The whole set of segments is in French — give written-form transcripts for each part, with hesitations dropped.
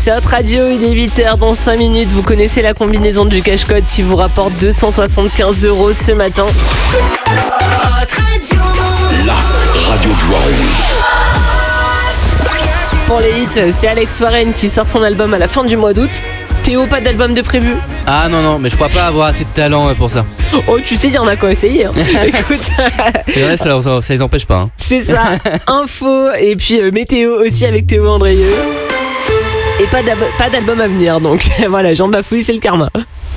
C'est Hot Radio, il est 8h dans 5 minutes. Vous connaissez la combinaison du cash-code qui vous rapporte 275 € ce matin. Hot Radio. La radio de Voiron. Pour les hits, c'est Alex Warren qui sort son album à la fin du mois d'août. Théo, pas d'album de prévu? Ah non, mais je crois pas avoir assez de talent pour ça. Oh, tu sais, il y en a qu'à essayer. Hein. Écoute, et vrai, ça les empêche pas. Hein. C'est ça, info et puis météo aussi avec Théo Andrieux. Et pas d'album à venir, donc voilà, Jean Bafouille, c'est le karma.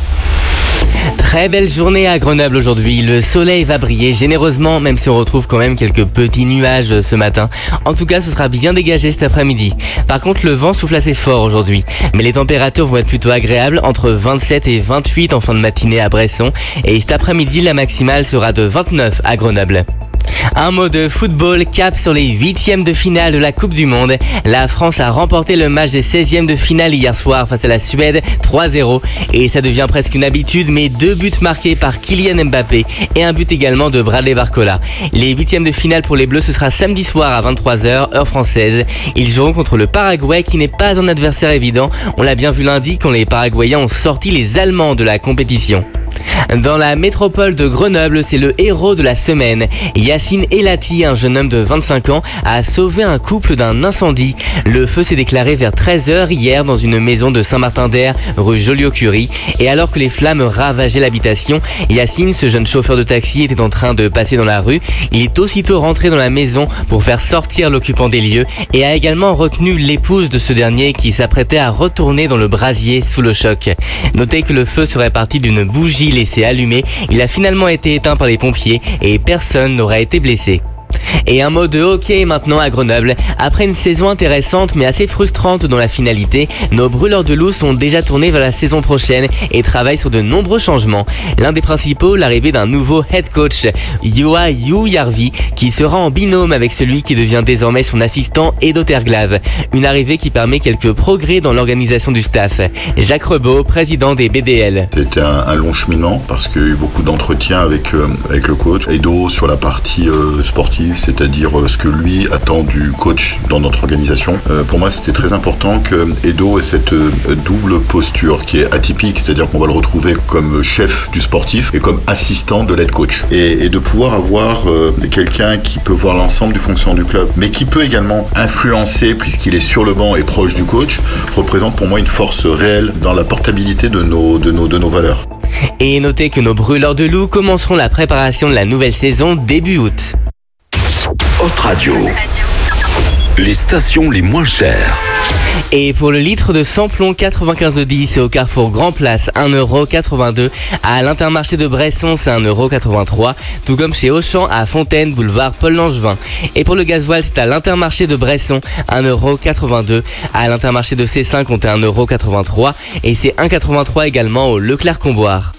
Très belle journée à Grenoble aujourd'hui, le soleil va briller généreusement même si on retrouve quand même quelques petits nuages ce matin. En tout cas ce sera bien dégagé cet après-midi. Par contre le vent souffle assez fort aujourd'hui, mais les températures vont être plutôt agréables entre 27 et 28 en fin de matinée à Bresson et cet après-midi la maximale sera de 29 à Grenoble. Un mot de football, cap sur les 8e de finale de la Coupe du Monde. La France a remporté le match des 16e de finale hier soir face à la Suède 3-0 et ça devient presque une habitude, mais 2 buts marqués par Kylian Mbappé et un but également de Bradley Barcola. Les 8e de finale pour les Bleus, ce sera samedi soir à 23h heure française. Ils joueront contre le Paraguay qui n'est pas un adversaire évident. On l'a bien vu lundi quand les Paraguayens ont sorti les Allemands de la compétition. Dans la métropole de Grenoble, c'est le héros de la semaine. Yacine Elati, un jeune homme de 25 ans, a sauvé un couple d'un incendie. Le feu s'est déclaré vers 13h hier dans une maison de Saint-Martin-d'Air, rue Joliot-Curie. Et alors que les flammes ravageaient l'habitation, Yacine, ce jeune chauffeur de taxi, était en train de passer dans la rue. Il est aussitôt rentré dans la maison pour faire sortir l'occupant des lieux et a également retenu l'épouse de ce dernier qui s'apprêtait à retourner dans le brasier sous le choc. Notez que le feu serait parti d'une bougie laissée allumé, il a finalement été éteint par les pompiers et personne n'aura été blessé. Et un mot de hockey maintenant à Grenoble. Après une saison intéressante mais assez frustrante dans la finalité, nos brûleurs de loup sont déjà tournés vers la saison prochaine et travaillent sur de nombreux changements. L'un des principaux, l'arrivée d'un nouveau head coach, Juha Jujärvi, qui sera en binôme avec celui qui devient désormais son assistant Edo Terglav. Une arrivée qui permet quelques progrès dans l'organisation du staff. Jacques Rebaud, président des BDL. C'était un long cheminement parce qu'il y a eu beaucoup d'entretiens avec le coach. Edo sur la partie sportive, c'est-à-dire ce que lui attend du coach dans notre organisation. Pour moi, c'était très important que Edo ait cette double posture qui est atypique, c'est-à-dire qu'on va le retrouver comme chef du sportif et comme assistant de l'head coach. Et de pouvoir avoir quelqu'un qui peut voir l'ensemble du fonctionnement du club, mais qui peut également influencer, puisqu'il est sur le banc et proche du coach, représente pour moi une force réelle dans la portabilité de nos valeurs. Et notez que nos brûleurs de loup commenceront la préparation de la nouvelle saison début août. Hot Radio. Les stations les moins chères. Et pour le litre de samplon 95,10, c'est au Carrefour Grand Place 1,82€. À l'Intermarché de Bresson, c'est 1,83€. Tout comme chez Auchan à Fontaine, boulevard Paul Langevin. Et pour le gasoil, c'est à l'Intermarché de Bresson 1,82€. À l'Intermarché de C5, on est 1,83€. Et c'est 1,83€ également au Leclerc-Comboire.